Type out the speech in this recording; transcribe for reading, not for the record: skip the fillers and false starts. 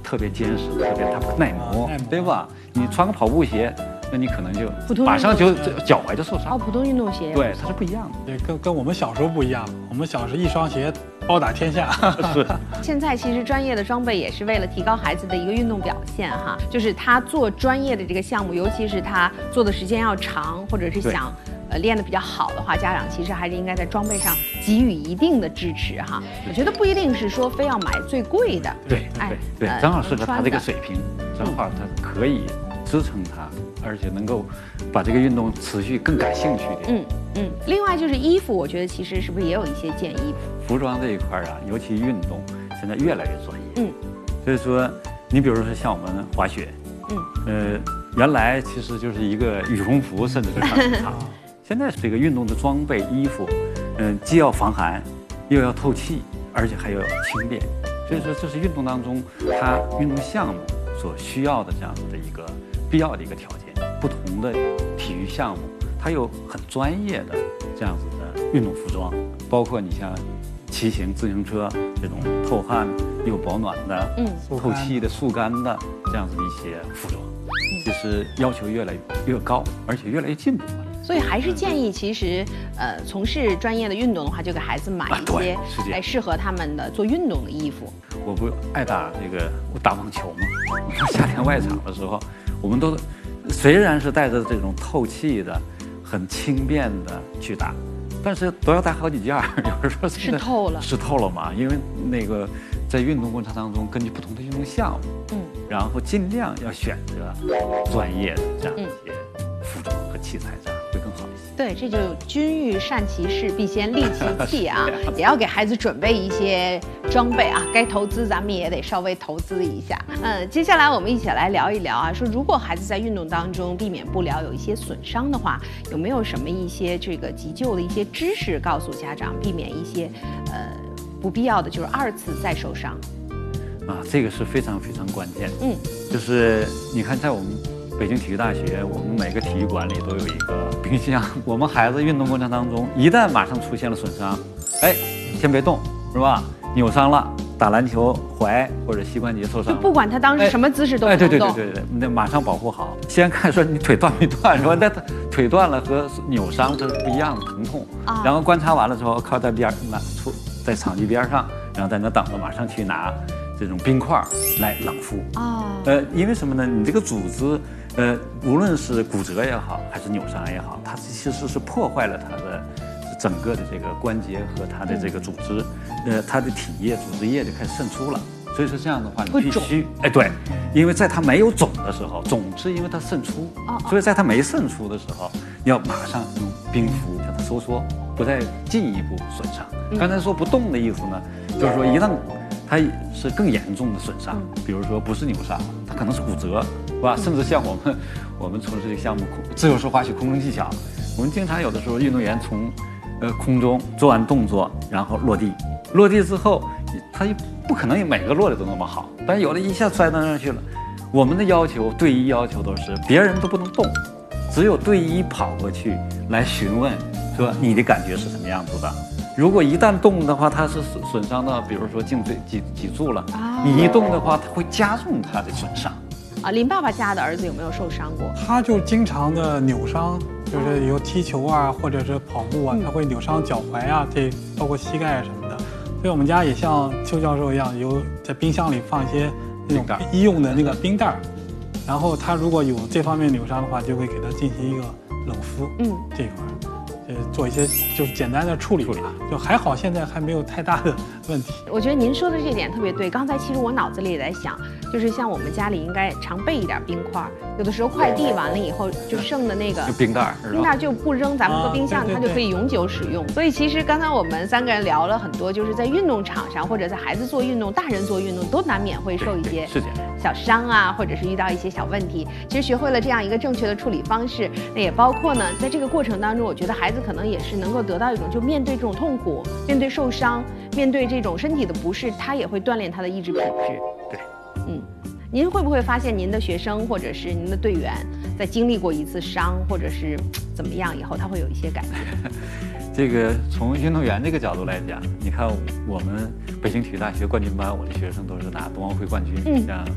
特别坚实，它不耐磨，对吧？你穿个跑步鞋，那你可能就马上就脚踝就受伤。 普通运动鞋对，它是不一样的。 对，跟我们小时候不一样，我们小时候一双鞋包打天下。 是。 现在其实专业的装备也是为了提高孩子的一个运动表现哈，就是他做专业的这个项目，尤其是他做的时间要长，或者是想练得比较好的话，家长其实还是应该在装备上给予一定的支持哈。我觉得不一定是说非要买最贵的， 对，正好适合他这个水平，正好他可以支撑他，而且能够把这个运动持续更感兴趣点。 另外就是衣服，我觉得其实是不是也有一些建议？ 服装这一块啊，尤其运动现在越来越专业。所以说你比如说像我们滑雪，原来其实就是一个羽绒服，甚至是上场。现在这个运动的装备衣服，既要防寒，又要透气，而且还要轻便。所以说这是运动当中它运动项目所需要的这样子的一个必要的一个条件。不同的体育项目，它有很专业的这样子的运动服装，包括你像骑行自行车这种透汗又保暖的、透气的、速干的这样子的一些服装，其实要求越来越高，而且越来越进步了。 所以还是建议，其实，从事专业的运动的话，就给孩子买一些适合他们的做运动的衣服。 我不爱打我打网球嘛，夏天外场的时候，我们都虽然是带着这种透气的、很轻便的去打，但是都要带好几件儿，有时候湿透了嘛，因为在运动过程当中，根据不同的运动项目，然后尽量要选择专业的这样一些服装和器材，这样会更好一些。 对，这就君欲善其事，必先利其器啊，也要给孩子准备一些装备啊，该投资咱们也得稍微投资一下。接下来我们一起来聊一聊啊，说如果孩子在运动当中避免不了有一些损伤的话，有没有什么一些这个急救的一些知识告诉家长，避免一些不必要的就是二次再受伤？ 这个是非常非常关键。就是你看，在我们北京体育大学，我们每个体育馆里都有一个冰箱。我们孩子运动过程当中，一旦马上出现了损伤，先别动，是吧？扭伤了，打篮球踝或者膝关节受伤， 不管他当时什么姿势都不能动。 对，那马上保护好。先看说你腿断没断，是吧？那腿断了和扭伤这是不一样的疼痛。然后观察完了之后，靠在在场地边上，然后在那等着，马上去拿这种冰块来冷敷。因为什么呢？你这个组织，无论是骨折也好，还是扭伤也好，它其实是破坏了它的整个的这个关节和它的这个组织，它的体液、组织液就开始渗出了。所以说这样的话，你必须对，因为在它没有肿的时候，肿是因为它渗出，所以在它没渗出的时候，要马上用冰敷将它收缩，不再进一步损伤。刚才说不动的意思呢，就是说一旦它是更严重的损伤，比如说不是扭伤，它可能是骨折，是吧？甚至像我们从事这个项目自由式滑雪空中技巧，我们经常有的时候运动员从空中做完动作，然后落地之后，他不可能每个落的都那么好，但是有的一下摔到上去了。我们的队医要求都是别人都不能动，只有队医跑过去来询问，说你的感觉是什么样子的。如果一旦动的话，它是损伤到，比如说颈椎脊柱了，你一动的话，它会加重它的损伤。 林爸爸家的儿子有没有受伤过？ 他就经常的扭伤，就是有踢球啊，或者是跑步啊，他会扭伤脚踝啊，包括膝盖什么的。所以我们家也像邱教授一样，有在冰箱里放一些那种医用的那个冰袋，然后他如果有这方面扭伤的话，就会给他进行一个冷敷。这一块。做一些就是简单的处理吧，就还好，现在还没有太大的问题。 我觉得您说的这点特别对。刚才其实我脑子里也在想，就是像我们家里应该常备一点冰块，有的时候快递完了以后就剩的那个冰袋就不扔咱们搁冰箱，它就可以永久使用。所以其实刚才我们3个人聊了很多，就是在运动场上或者在孩子做运动、大人做运动都难免会受一些小伤啊，或者是遇到一些小问题。其实学会了这样一个正确的处理方式，那也包括呢，在这个过程当中，我觉得孩子可能也是能够得到一种，就面对这种痛苦，面对受伤，面对这种身体的不适，他也会锻炼他的意志品质。 对， 您会不会发现您的学生或者是您的队员在经历过一次伤或者是怎么样以后，他会有一些改变？ 这个从运动员这个角度来讲，你看我们北京体育大学冠军班，我的学生都是拿冬奥会冠军，像